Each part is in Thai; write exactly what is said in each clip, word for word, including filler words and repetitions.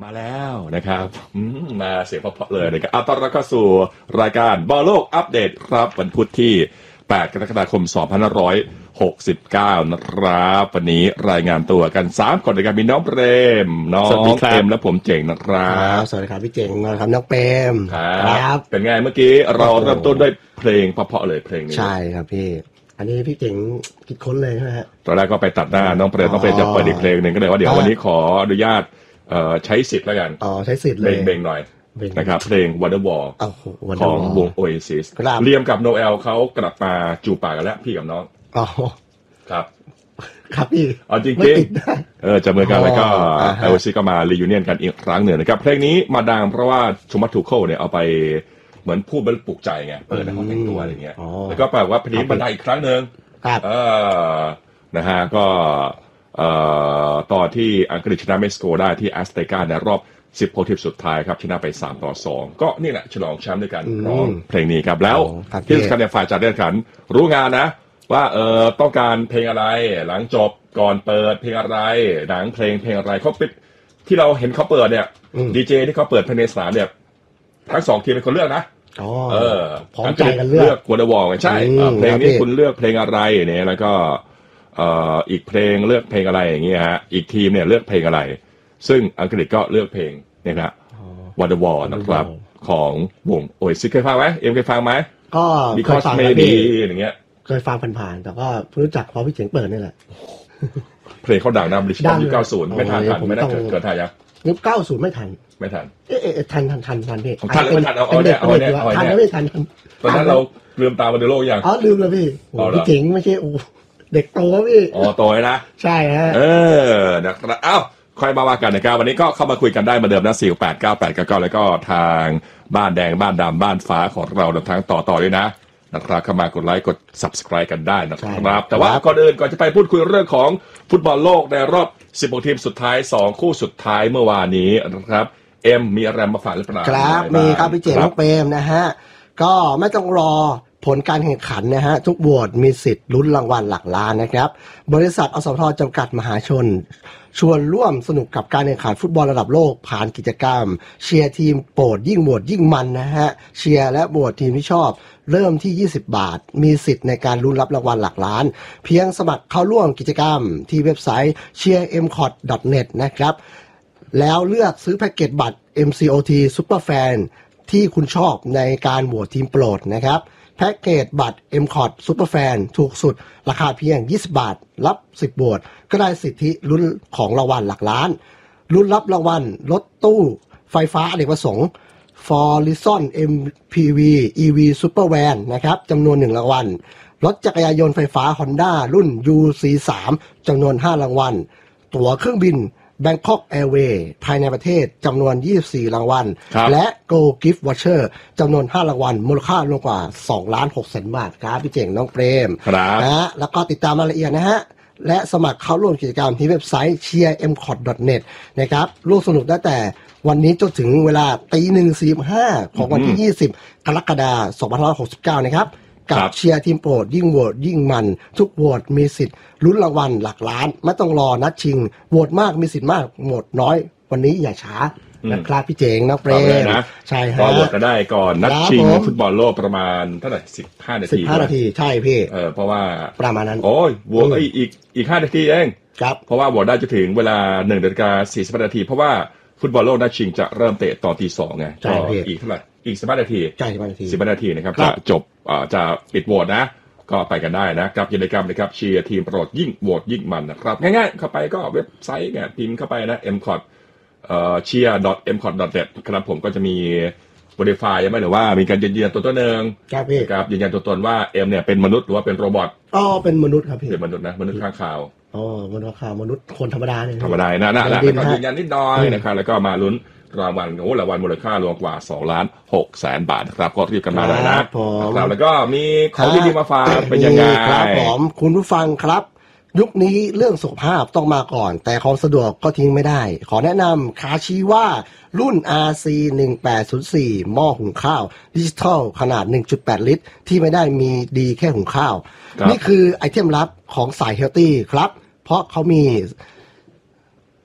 มาแล้วนะครับมาเสียงเพราะๆเลยนะครับเอาต้อนรับเข้าสู่รายการบอลโลกอัปเดตครับวันพุธที่แปดกรกฎาคมสองพันห้าร้อยหกสิบเก้านะครับวันนี้รายงานตัวกันสามคนในการมีน้องเปรมน้องเอ็มและผมเจ๋งนะครับสวัสดีครับพี่เจ๋งนะครับน้องเปรมครับเป็นไงเมื่อกี้เราเริ่มต้นด้วยเพลงเพราะๆเลยเพลงนี้ใช่ครับพี่อันนี้พี่เจ๋งคิดค้นเลยใช่ไหมฮะตอนแรกก็ไปตัดหน้าน้องเปรมน้องเปรมจะเปิดอีกเพลงหนึ่งก็เลยว่าเดี๋ยววันนี้ขออนุญาตใช้สิทธิ์แล้วกันอ๋อใช้สิทธิ์เลยเบ่งๆหน่อยนะครับเพลง Wonderwall ของวง Oasis เรียมกับโนเอลเขากลับมาจูบปากกันแล้วพี่กับน้องอ๋อครับครับพี่อ๋อจริงๆเออจับมือกันแล้วก็ Oasis ก็มารียูเนียนกันอีกครั้งหนึ่งนะครับเพลงนี้มาดังเพราะว่าชมัตทูโคเนี่ยเอาไปเหมือนพูดเป็นปลุกใจไงเปิดในห้องแต่งตัวอะไรเงี้ยแล้วก็แปลว่าเพลงนี้มาดังอีกครั้งหนึ่งเออนะฮะก็เอ่อตอนที่อังกฤษชนะเม็กซิโกได้ที่แอสเตกาในรอบสิบหกทีมสุดท้ายครับชนะไปสามต่อสองก็นี่แหละฉลองแชมป์ด้วยกันร้องเพลงนี้ครับแล้วที่สำคัญในฝ่ายจัดการแข่งขันรู้งานนะว่าเออต้องการเพลงอะไรหลังจบก่อนเปิดเพลงอะไรหนังเพลงเพลงอะไรเขาปิดที่เราเห็นเขาเปิดเนี่ยดีเจที่เขาเปิดเพลงในสนามเนี่ยทั้งสองทีมเป็นคนเลือกนะเออพร้อมใจกันเลือกวอร์ดวอลใช่เพลงนี้คุณเลือกเพลงอะไรเนี่ยแล้วก็เอ่ออีกเพลงเลือกเพลงอะไรอย่างเงี้ยฮะอีกทีมเนี่ยเลือกเพลงอะไรซึ่งอังกฤษก็เลือกเพลงเนี่ยนะวันเดอร์วอลนะครับของวงโอเอซิสเคยฟังไหมเอ็มเคยฟังไหมก็เคยฟังmaybeอย่างเงี้ยเคยฟังผ่านๆแต่ก็เพิ่งรู้จักเพราะพี่เจ๋งเปิดนี่แหละเพลงเขาดังนะบริชยุคเก้าสิบไม่ทันทันไม่ได้เกิดเกิดทันยังยุคเก้าสิบไม่ทันไม่ทันเอ๊ะทันทันทันทันพี่ทันไม่ทันเอาเอาเนี่ยเอาเนี่ยทันไม่ทันตอนนั้นเราลืมตาวันเดอร์โลยังอ๋อลืมแล้วพี่พี่เจ๋งไม่ใช่โอ้เด็กโตพี่อ๋อโตนะใช่ฮะเออนะครับอ้าวค่อยมาว่ากันนะครับวันนี้ก็เข้ามาคุยกันได้เหมือนเดิมนะสี่ แปด เก้า แปด เก้า เก้าแล้วก็ทางบ้านแดงบ้านดำบ้านฟ้าของเราทั้งต่อต่อด้วยนะนะครับเข้ามากดไลค์กด Subscribe กันได้นะครับแต่ว่าก่อนอื่นก่อนจะไปพูดคุยเรื่องของฟุตบอลโลกในรอบสิบหกทีมสุดท้ายสองคู่สุดท้ายเมื่อวานนี้นะครับเอ็มมีอะไรมาฝากหรือเปล่าครับมีครับพี่เจ๋งน้องเปรมนะฮะก็ไม่ต้องรอผลการแข่งขันนะฮะทุกโหวตมีสิทธิ์ลุ้นรางวัลหลักล้านนะครับบริษัทอสมทจำกัดมหาชนชวนร่วมสนุกกับการแข่งขันฟุตบอลระดับโลกผ่านกิจกรรมเชียร์ทีมโปรดยิ่งโหวตยิ่งมันนะฮะเชียร์และโหวตทีมที่ชอบเริ่มที่ยี่สิบบาทมีสิทธิ์ในการลุ้นรับรางวัลหลักล้านเพียงสมัครเข้าร่วมกิจกรรมที่เว็บไซต์ เชียร์ เอ็ม คอท ดอท เน็ต นะครับแล้วเลือกซื้อแพ็กเกจบัตร เอ็ม ซี โอ ที Superfan ที่คุณชอบในการโหวตทีมโปรดนะครับแพ็กเกจบัตร เอ็ม คอท Superfan ถูกสุดราคาเพียงยี่สิบบาทรับสิบโหวตก็ได้สิทธิลุ้นของรางวัลหลักล้านลุ้นรับรางวัลรถตู้ไฟฟ้าอเนกประสงค์ Forizon เอ็ม พี วี อี วี Supervan นะครับจำนวนหนึ่งรางวัลรถจักรยานยนต์ไฟฟ้า Honda รุ่น ยู ซี สาม จำนวนห้ารางวัลตั๋วเครื่องบิน Bangkok Airways ภายในประเทศจำนวนยี่สิบสี่รางวัลและ Go Gift Voucher จำนวนห้ารางวัลมูลค่ารวมกว่าสองล้านหกแสนบาทครับพี่เจ๋งน้องเปรมนะฮะแล้วก็ติดตามรายละเอียดนะฮะและสมัครเข้าร่วมกิจกรรมที่เว็บไซต์ เชียร์ เอ็ม คอท ดอท เน็ต นะครับร่วมสนุกได้แต่วันนี้จนถึงเวลาตีหนึ่งสี่สิบห้าของวันที่ยี่สิบกรกฎาคมสองพันห้าร้อยหกสิบเก้านะครับกับเชียร์ทีมโปรดยิ่งโหวตยิ่งมันทุกโหวตมีสิทธิ์ลุ้นรางวัลหลักล้านไม่ต้องรอนัดชิงโหวตมากมีสิทธิ์มากโหวตน้อยวันนี้อย่าช้านะครับพี่เจ๋งนะเปรมใช่ฮะก็โหวตก็ได้ก่อนนัดชิงฟุตบอลโลกประมาณเท่าไหร่สิบห้านาทีสิบห้านาทีใช่พี่เออเพราะว่าประมาณนั้นโอ้ยโหวตอีกอีกห้านาทีเองครับเพราะว่าโหวตได้จะถึงเวลาหนึ่งนาฬิกาสี่สิบนาทีเพราะว่าฟุตบอลโลกนัดชิงจะเริ่มเตะตอนตีสองไงก็อีกเท่าไหร่อีกสิบห้านาทีใช่สิบห้านาทีสิบห้านาทีนะครับจะจบอ่าจะปิดโหวตนะก็ไปกันได้นะกับกิจกรรมนะครับเชียร์ทีมโปรดยิ่งโหวตยิ่งมันนะครับง่ายๆเข้าไปก็เว็บไซต์เนี่ยพิมพ์เข้าไปนะ เอ็ม คอท เอ่อ เชียร์ ดอท เอ็ม คอท ดอท เน็ต ครับผมก็จะมี verify ยังไม่หรือว่ามีการยืนยันตัวตนหนึ่งครับยืนยันตัวตนว่าเอ็มเนี่ยเป็นมนุษย์หรือว่าเป็นโรบอทอ๋อเป็นมนุษย์ครับพี่เป็นมนุษย์นะมนุษย์ข้างข่าวอ๋อมนุษย์ข้างข่าวมนุษย์คนธรรมดาเนี่ยธรรมดานะนะแล้วก็ยืนยันนิดหน่อยนะครับแล้วก็มาลุ้นรางวัลโอ้รางวัลมูลค่ารวมกว่าสองล้านหกแสนบาทครับก็รีบกันมาเลยนะครับแล้วก็มีของดีๆมาฝากเป็นยังไงครับผมคุณผู้ฟังครับยุคนี้เรื่องสุขภาพต้องมาก่อนแต่ของสะดวกก็ทิ้งไม่ได้ขอแนะนำคาชิว่ารุ่น อาร์ ซี หนึ่งแปดศูนย์สี่ หม้อหุงข้าวดิจิทัลขนาด หนึ่งจุดแปด ลิตรที่ไม่ได้มีดีแค่หุงข้าวนี่คือไอเทมลับของสายเฮลตี้ครับเพราะเขามี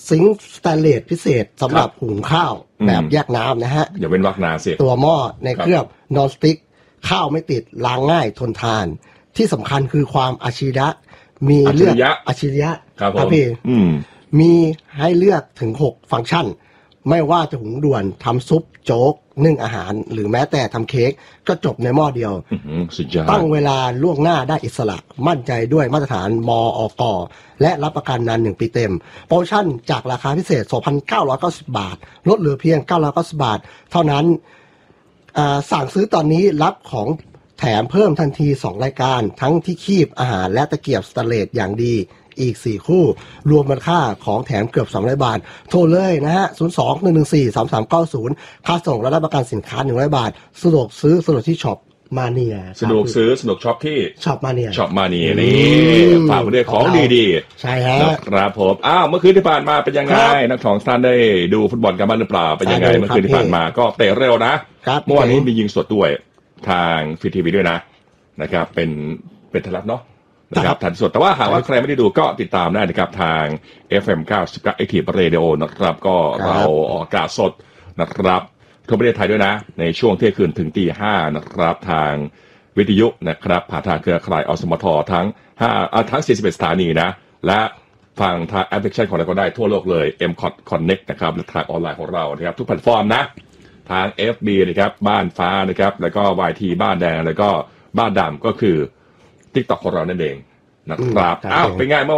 ซิงค์สแตนเลสพิเศษสำหรับหุงข้าวแบบแยกน้ำนะฮะอย่าเป็นวักนาเสียตัวหม้อในเคลือบนอนสติ๊กข้าวไม่ติดล้างง่ายทนทานที่สำคัญคือความอัจฉริยะมีเลือกอัจฉริยะครับพี่มีให้เลือกถึงหกฟังก์ชันไม่ว่าจะหุงด่วนทำซุปโจ๊กนึ่งอาหารหรือแม้แต่ทำเค้กก็จบในหม้อเดียวตั้งเวลาล่วงหน้าได้อิสระมั่นใจด้วยมาตรฐานมอก.และรับประกันนานหนึ่งปีเต็มโปรโมชั่นจากราคาพิเศษ สองพันเก้าร้อยเก้าสิบ บาทลดเหลือเพียงเก้าร้อยเก้าสิบ บาทเท่านั้นสั่งซื้อตอนนี้รับของแถมเพิ่มทันทีสองรายการทั้งที่คีบอาหารและตะเกียบสแตนเลสอย่างดีอีกสี่คู่รวมมูลค่าของแถมเกือบสองร้อยบาทโทรเลยนะฮะศูนย์ สอง หนึ่ง หนึ่ง สี่ สาม สาม เก้า ศูนย์ค่าส่งและรับประกันสินค้าหนึ่งร้อยบาทสะดวกซื้อสะดวกที่ช็อปมาเนียสะดวกซื้อสะดวกช็อปที่ช็อปมาเนียช็อปมาเนียนี่ฝากไว้ด้วยของดีๆใช่ฮะนะครับผมอ้าวเมื่อคืนที่ผ่านมาเป็นยังไงนักสองท่านได้ดูฟุตบอลกันบ้างหรือเปล่าเป็นยังไงเมื่อคืนที่ผ่านมาก็เตะเร็วนะเมื่อวานนี้มียิงสดด้วยทางฟรีทีวีด้วยนะนะครับเป็นเป็นทลับเนาะนะครับทันสดแต่ว่าหากว่าใครไม่ได้ดูก็ติดตามได้นะครับทาง เอฟ เอ็ม เก้าสิบเก้า Active Radio นะครับก็เราออกอากาศสดนะครับทั่วประเทศไทยด้วยนะในช่วงเที่ยงคืนถึงตีห้านะครับทางวิทยุนะครับผ่านทางเครือข่ายอสมททั้งห้าทั้งสี่สิบเอ็ดสถานีนะและฟังทางแอปพลิเคชันของเราก็ได้ทั่วโลกเลย เอ็ม Connect นะครับและทางออนไลน์ของเรานะครับทุกแพลตฟอร์มนะทาง เอฟ บี นะครับบ้านฟ้านะครับแล้วก็ วาย ที บ้านแดงแล้วก็บ้านดำก็คือ TikTok ของเรานั่นเองนะครับอ้าวเป็นไงเมื่อ